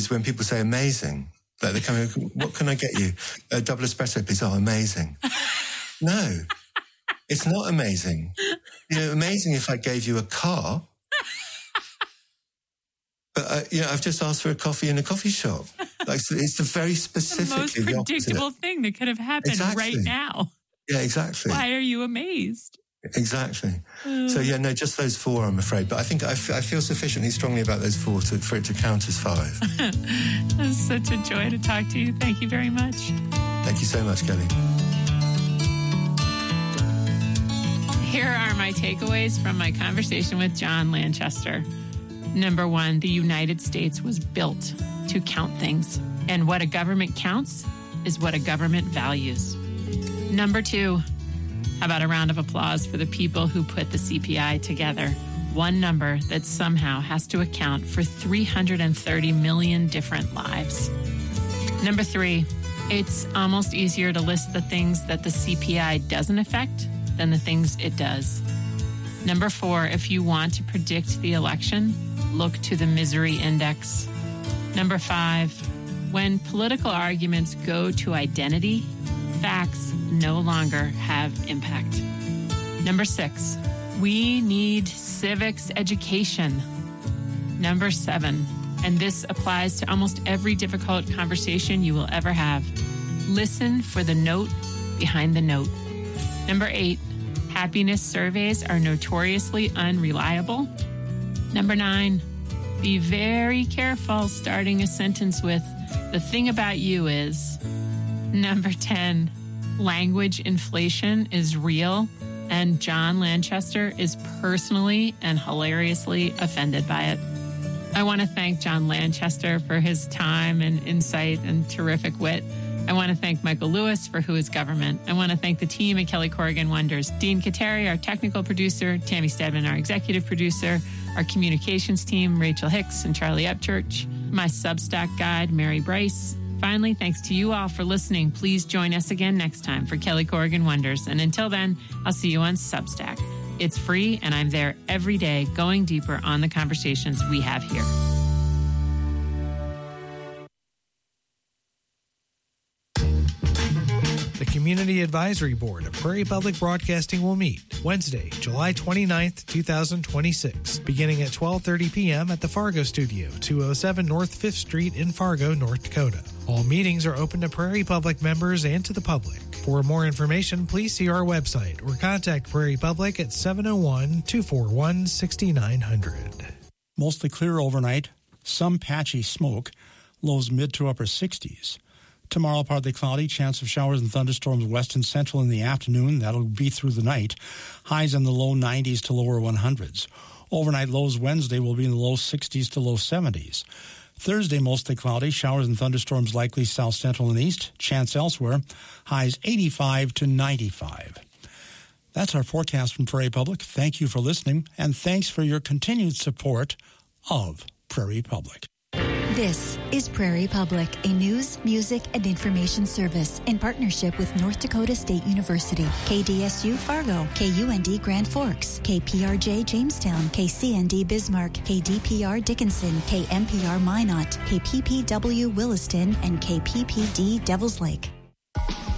is when people say amazing. Like they come in, what can I get you? A double espresso, please. Oh, amazing. No, it's not amazing. Amazing if I gave you a car. But, I've just asked for a coffee in a coffee shop. Like, so it's the very specifically the most predictable thing that could have happened right now. Yeah, exactly. Why are you amazed? Exactly. So, just those 4, I'm afraid. But I think I feel sufficiently strongly about those 4 for it to count as 5. It's such a joy to talk to you. Thank you very much. Thank you so much, Kelly. Here are my takeaways from my conversation with John Lanchester. Number 1, the United States was built to count things. And what a government counts is what a government values. Number 2, how about a round of applause for the people who put the CPI together? One number that somehow has to account for 330 million different lives. Number 3, it's almost easier to list the things that the CPI doesn't affect than the things it does. Number 4, if you want to predict the election, look to the misery index. Number 5, when political arguments go to identity, facts no longer have impact. Number 6, we need civics education. Number 7, and this applies to almost every difficult conversation you will ever have, listen for the note behind the note. Number 8, happiness surveys are notoriously unreliable. Number 9, be very careful starting a sentence with, the thing about you is. Number 10, language inflation is real, and John Lanchester is personally and hilariously offended by it. I want to thank John Lanchester for his time and insight and terrific wit. I want to thank Michael Lewis for Who is Government. I want to thank the team at Kelly Corrigan Wonders. Dean Kateri, our technical producer, Tammy Stedman, our executive producer, our communications team, Rachel Hicks and Charlie Upchurch, my Substack guide, Mary Bryce. Finally, thanks to you all for listening. Please join us again next time for Kelly Corrigan Wonders. And until then, I'll see you on Substack. It's free, and I'm there every day going deeper on the conversations we have here. The Community Advisory Board of Prairie Public Broadcasting will meet Wednesday, July 29th, 2026, beginning at 12:30 p.m. at the Fargo Studio, 207 North 5th Street in Fargo, North Dakota. All meetings are open to Prairie Public members and to the public. For more information, please see our website or contact Prairie Public at 701-241-6900. Mostly clear overnight, some patchy smoke, lows mid to upper 60s. Tomorrow, partly cloudy, chance of showers and thunderstorms west and central in the afternoon. That'll be through the night. Highs in the low 90s to lower 100s. Overnight lows Wednesday will be in the low 60s to low 70s. Thursday, mostly cloudy, showers and thunderstorms likely south central and east. Chance elsewhere. Highs 85 to 95. That's our forecast from Prairie Public. Thank you for listening, and thanks for your continued support of Prairie Public. This is Prairie Public, a news, music, and information service in partnership with North Dakota State University, KDSU Fargo, KUND Grand Forks, KPRJ Jamestown, KCND Bismarck, KDPR Dickinson, KMPR Minot, KPPW Williston, and KPPD Devils Lake.